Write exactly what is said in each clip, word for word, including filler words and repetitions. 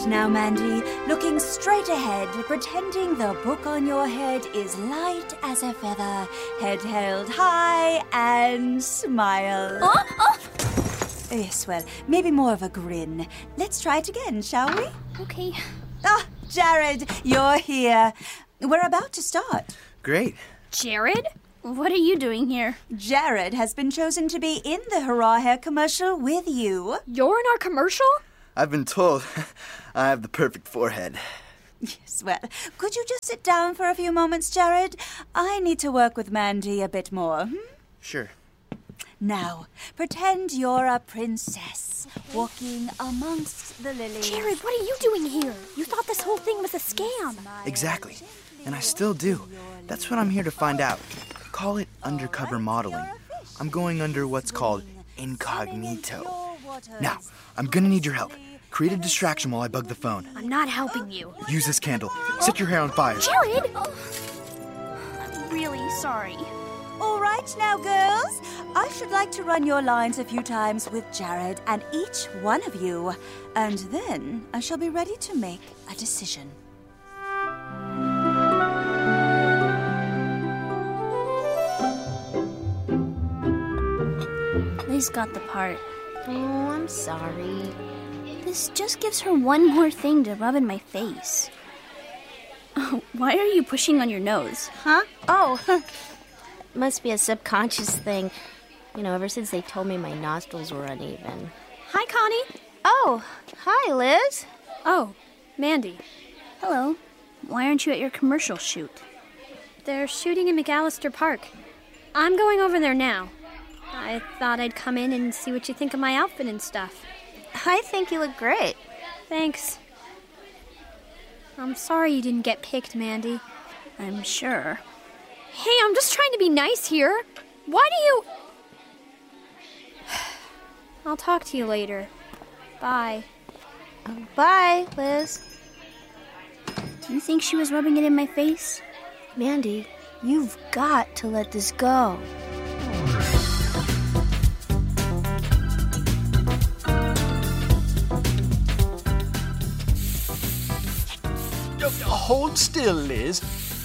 Now, Mandy, looking straight ahead, pretending the book on your head is light as a feather, head held high, and smile. Oh, oh. Yes, well, maybe more of a grin. Let's try it again, shall we? Okay. Ah, Jared, you're here. We're about to start. Great. Jared? What are you doing here? Jared has been chosen to be in the Hurrah Hair commercial with you. You're in our commercial? I've been told I have the perfect forehead. Yes, well, could you just sit down for a few moments, Jared? I need to work with Mandy a bit more. Hmm? Sure. Now, pretend you're a princess walking amongst the lilies. Jared, what are you doing here? You thought this whole thing was a scam. Exactly. And I still do. That's what I'm here to find out. Call it undercover modeling. I'm going under what's called incognito. Now, I'm gonna need your help. Create a distraction while I bug the phone. I'm not helping you. Use this candle. Set your hair on fire. Jared! Oh, I'm really sorry. All right now, girls. I should like to run your lines a few times with Jared and each one of you. And then I shall be ready to make a decision. Liz got the part. Oh, I'm sorry. This just gives her one more thing to rub in my face. Oh, why are you pushing on your nose? Huh? Oh, must be a subconscious thing. You know, ever since they told me my nostrils were uneven. Hi, Connie. Oh, hi, Liz. Oh, Mandy. Hello. Why aren't you at your commercial shoot? They're shooting in McAllister Park. I'm going over there now. I thought I'd come in and see what you think of my outfit and stuff. I think you look great. Thanks. I'm sorry you didn't get picked, Mandy. I'm sure. Hey, I'm just trying to be nice here. Why do you... I'll talk to you later. Bye. Oh, bye, Liz. Do you think she was rubbing it in my face? Mandy, you've got to let this go. Hold still, Liz.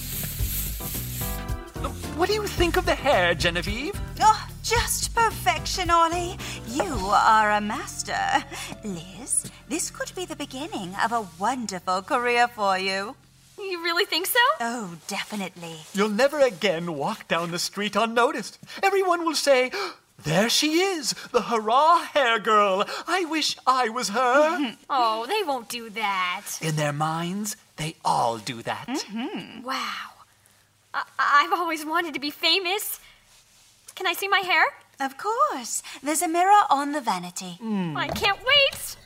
What do you think of the hair, Genevieve? Oh, just perfection, Ollie. You are a master. Liz, this could be the beginning of a wonderful career for you. You really think so? Oh, definitely. You'll never again walk down the street unnoticed. Everyone will say, there she is, the Hurrah Hair Girl. I wish I was her. Oh, they won't do that. In their minds, they all do that. Mm-hmm. Wow. I- I've always wanted to be famous. Can I see my hair? Of course. There's a mirror on the vanity. Mm. I can't wait.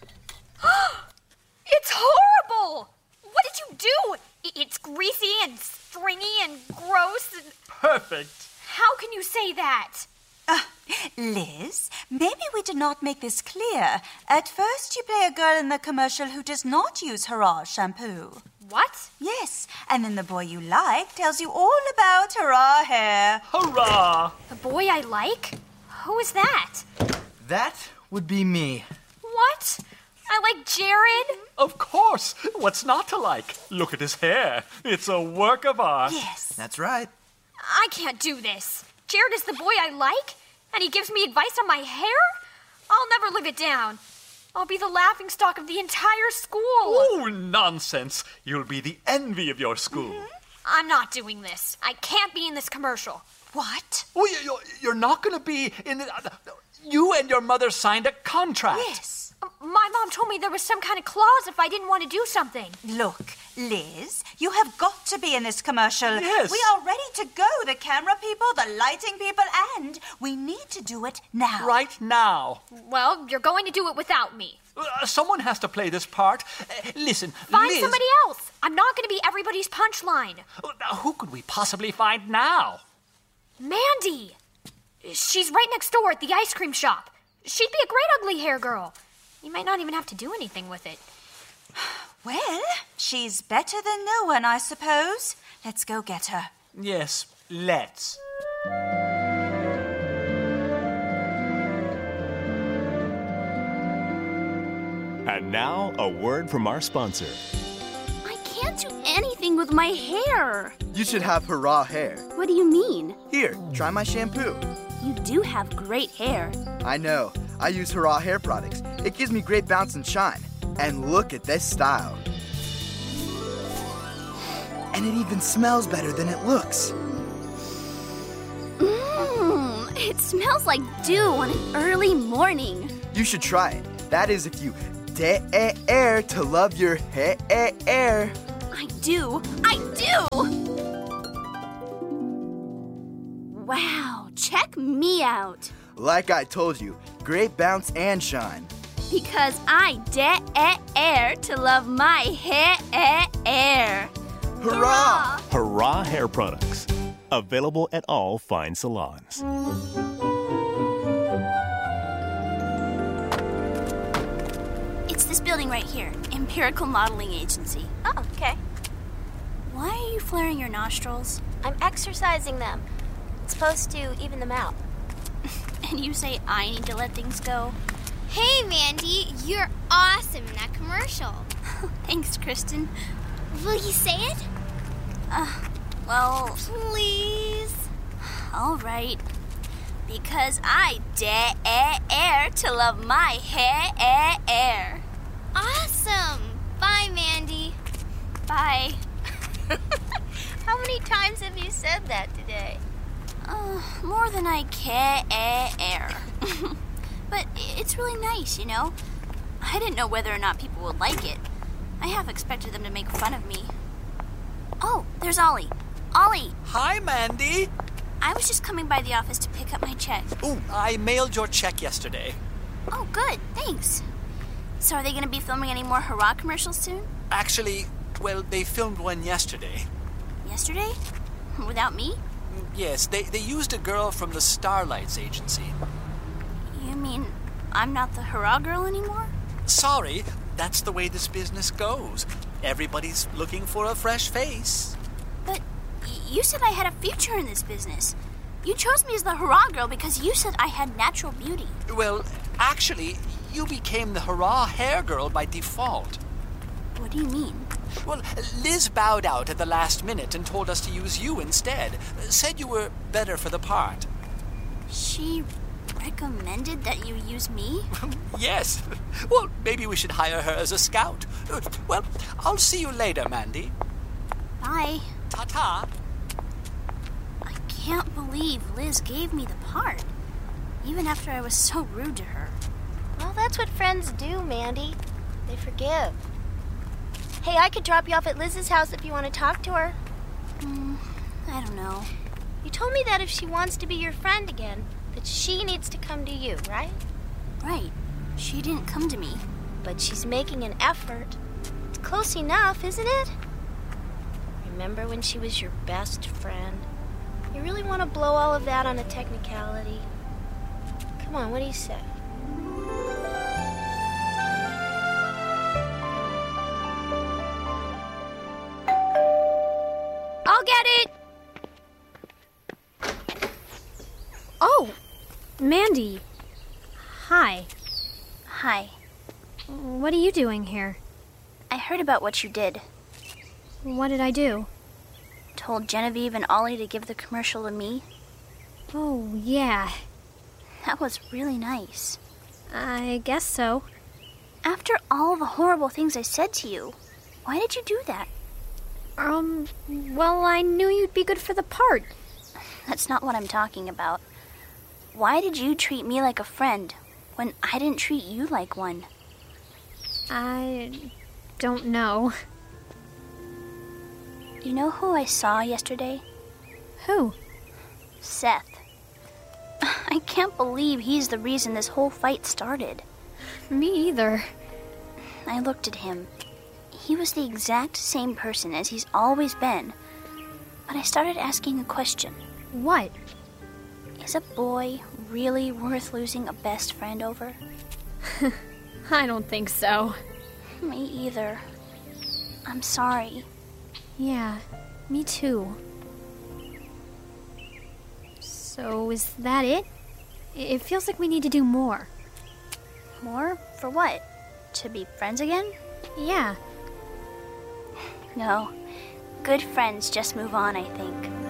It's horrible. What did you do? I- It's greasy and stringy and gross. And... Perfect. How can you say that? Uh, Liz, maybe we did not make this clear. At first, you play a girl in the commercial who does not use Hurrah shampoo. What? Yes, and then the boy you like tells you all about Hurrah hair. Hurrah! The boy I like? Who is that? That would be me. What? I like Jared? Of course. What's not to like? Look at his hair. It's a work of art. Yes. That's right. I can't do this. Jared is the boy I like, and he gives me advice on my hair? I'll never live it down. I'll be the laughingstock of the entire school. Oh, nonsense. You'll be the envy of your school. Mm-hmm. I'm not doing this. I can't be in this commercial. What? Oh, you- you're, you're not going to be in the... You and your mother signed a contract. Yes. My mom told me there was some kind of clause if I didn't want to do something. Look, Liz, you have got to be in this commercial. Yes. We are ready to go. The camera people, the lighting people, and we need to do it now. Right now. Well, you're going to do it without me. Uh, someone has to play this part. Uh, listen, Find Liz... somebody else. I'm not going to be everybody's punchline. Uh, now, who could we possibly find now? Mandy! She's right next door at the ice cream shop. She'd be a great ugly hair girl. You might not even have to do anything with it. Well, she's better than no one, I suppose. Let's go get her. Yes, let's. And now, a word from our sponsor. I can't do anything with my hair. You should have Hurrah hair. What do you mean? Here, try my shampoo. You do have great hair. I know. I use Hurrah hair products. It gives me great bounce and shine. And look at this style. And it even smells better than it looks. Mmm, it smells like dew on an early morning. You should try it. That is if you dare to love your hair. I do. I do. Wow, check me out. Like I told you, great bounce and shine. Because I dare to love my hair. Hurrah! Hurrah Hair Products. Available at all fine salons. It's this building right here, Empirical Modeling Agency. Oh, okay. Why are you flaring your nostrils? I'm exercising them. It's supposed to even them out. And you say I need to let things go? Hey, Mandy, you're awesome in that commercial. Thanks, Kristen. Will you say it? Uh, well... Please? All right. Because I dare to love my hair. Awesome. Bye, Mandy. Bye. How many times have you said that today? Uh, more than I care. But it's really nice, you know? I didn't know whether or not people would like it. I half expected them to make fun of me. Oh, there's Ollie. Ollie! Hi, Mandy. I was just coming by the office to pick up my check. Oh, I mailed your check yesterday. Oh, good. Thanks. So are they going to be filming any more Hurrah commercials soon? Actually, well, they filmed one yesterday. Yesterday? Without me? Yes, they, they used a girl from the Starlights agency. You mean I'm not the Hurrah girl anymore? Sorry, that's the way this business goes. Everybody's looking for a fresh face. But you said I had a future in this business. You chose me as the Hurrah girl because you said I had natural beauty. Well, actually, you became the Hurrah hair girl by default. What do you mean? Well, Liz bowed out at the last minute and told us to use you instead. Said you were better for the part. She recommended that you use me? Yes. Well, maybe we should hire her as a scout. Well, I'll see you later, Mandy. Bye. Ta-ta. I can't believe Liz gave me the part, even after I was so rude to her. Well, that's what friends do, Mandy. They forgive. Hey, I could drop you off at Liz's house if you want to talk to her. Mm, I don't know. You told me that if she wants to be your friend again, that she needs to come to you, right? Right. She didn't come to me. But she's making an effort. It's close enough, isn't it? Remember when she was your best friend? You really want to blow all of that on a technicality? Come on, what do you say? I'll get it! Oh, Mandy. Hi. Hi. What are you doing here? I heard about what you did. What did I do? Told Genevieve and Ollie to give the commercial to me. Oh, yeah. That was really nice. I guess so. After all the horrible things I said to you, why did you do that? Um, well, I knew you'd be good for the part. That's not what I'm talking about. Why did you treat me like a friend when I didn't treat you like one? I don't know. You know who I saw yesterday? Who? Seth. I can't believe he's the reason this whole fight started. Me either. I looked at him. He was the exact same person as he's always been. But I started asking a question. What? Is a boy really worth losing a best friend over? I don't think so. Me either. I'm sorry. Yeah, me too. So is that it? It feels like we need to do more. More? For what? To be friends again? Yeah. No. Good friends just move on, I think.